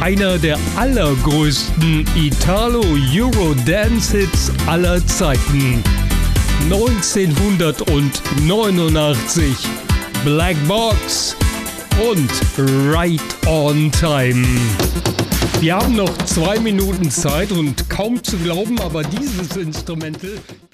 einer der allergrößten Italo-Euro-Dance-Hits aller Zeiten. 1989, Black Box und Right on Time. Wir haben noch 2 Minuten Zeit und kaum zu glauben, aber dieses Instrumental...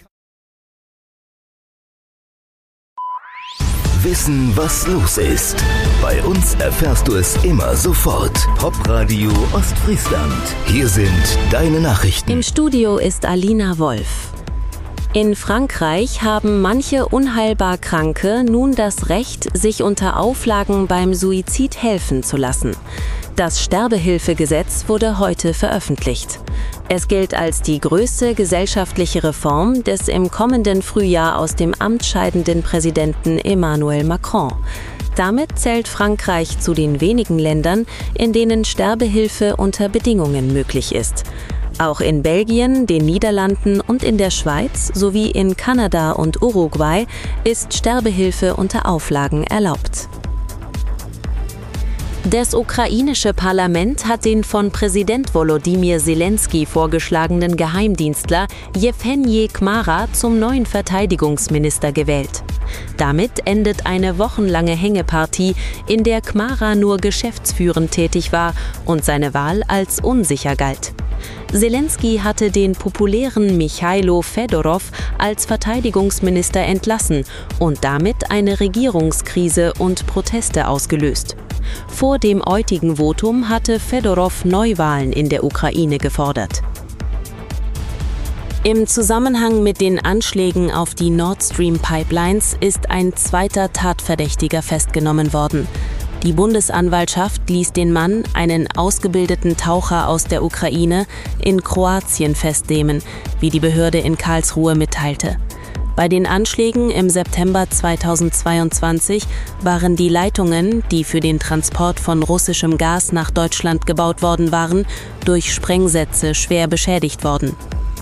Wissen, was los ist. Bei uns erfährst du es immer sofort. Popradio Ostfriesland. Hier sind deine Nachrichten. Im Studio ist Alina Wolf. In Frankreich haben manche unheilbar Kranke nun das Recht, sich unter Auflagen beim Suizid helfen zu lassen. Das Sterbehilfegesetz wurde heute veröffentlicht. Es gilt als die größte gesellschaftliche Reform des im kommenden Frühjahr aus dem Amt scheidenden Präsidenten Emmanuel Macron. Damit zählt Frankreich zu den wenigen Ländern, in denen Sterbehilfe unter Bedingungen möglich ist. Auch in Belgien, den Niederlanden und in der Schweiz sowie in Kanada und Uruguay ist Sterbehilfe unter Auflagen erlaubt. Das ukrainische Parlament hat den von Präsident Volodymyr Zelensky vorgeschlagenen Geheimdienstler Jewhenij Kmara zum neuen Verteidigungsminister gewählt. Damit endet eine wochenlange Hängepartie, in der Kmara nur geschäftsführend tätig war und seine Wahl als unsicher galt. Zelensky hatte den populären Michailo Fedorov als Verteidigungsminister entlassen und damit eine Regierungskrise und Proteste ausgelöst. Vor dem heutigen Votum hatte Fedorov Neuwahlen in der Ukraine gefordert. Im Zusammenhang mit den Anschlägen auf die Nord Stream Pipelines ist ein zweiter Tatverdächtiger festgenommen worden. Die Bundesanwaltschaft ließ den Mann, einen ausgebildeten Taucher aus der Ukraine, in Kroatien festnehmen, wie die Behörde in Karlsruhe mitteilte. Bei den Anschlägen im September 2022 waren die Leitungen, die für den Transport von russischem Gas nach Deutschland gebaut worden waren, durch Sprengsätze schwer beschädigt worden.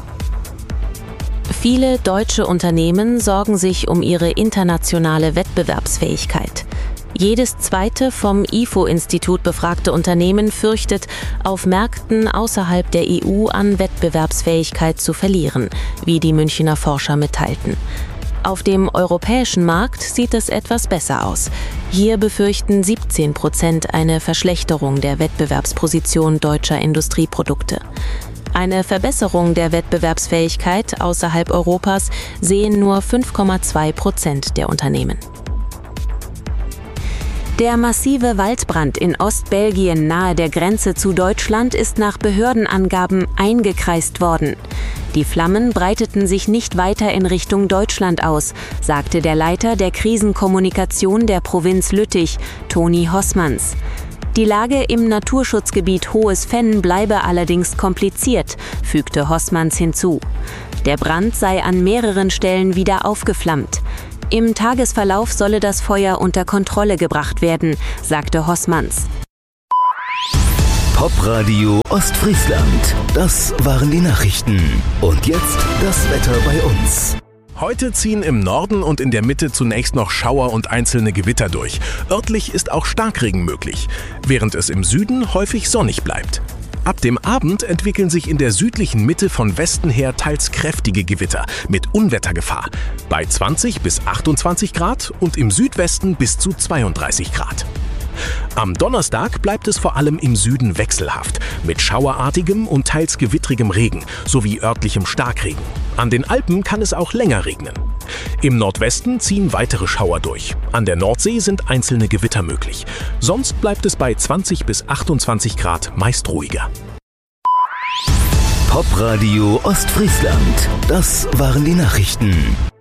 Viele deutsche Unternehmen sorgen sich um ihre internationale Wettbewerbsfähigkeit. Jedes zweite vom IFO-Institut befragte Unternehmen fürchtet, auf Märkten außerhalb der EU an Wettbewerbsfähigkeit zu verlieren, wie die Münchner Forscher mitteilten. Auf dem europäischen Markt sieht es etwas besser aus. Hier befürchten 17% eine Verschlechterung der Wettbewerbsposition deutscher Industrieprodukte. Eine Verbesserung der Wettbewerbsfähigkeit außerhalb Europas sehen nur 5,2% der Unternehmen. Der massive Waldbrand in Ostbelgien nahe der Grenze zu Deutschland ist nach Behördenangaben eingekreist worden. Die Flammen breiteten sich nicht weiter in Richtung Deutschland aus, sagte der Leiter der Krisenkommunikation der Provinz Lüttich, Toni Hossmanns. Die Lage im Naturschutzgebiet Hohes Venn bleibe allerdings kompliziert, fügte Hossmanns hinzu. Der Brand sei an mehreren Stellen wieder aufgeflammt. Im Tagesverlauf solle das Feuer unter Kontrolle gebracht werden, sagte Hossmanns. Popradio Ostfriesland. Das waren die Nachrichten. Und jetzt das Wetter bei uns. Heute ziehen im Norden und in der Mitte zunächst noch Schauer und einzelne Gewitter durch. Örtlich ist auch Starkregen möglich, während es im Süden häufig sonnig bleibt. Ab dem Abend entwickeln sich in der südlichen Mitte von Westen her teils kräftige Gewitter mit Unwettergefahr bei 20 bis 28 Grad und im Südwesten bis zu 32 Grad. Am Donnerstag bleibt es vor allem im Süden wechselhaft, mit schauerartigem und teils gewittrigem Regen sowie örtlichem Starkregen. An den Alpen kann es auch länger regnen. Im Nordwesten ziehen weitere Schauer durch. An der Nordsee sind einzelne Gewitter möglich. Sonst bleibt es bei 20 bis 28 Grad meist ruhiger. Popradio Ostfriesland. Das waren die Nachrichten.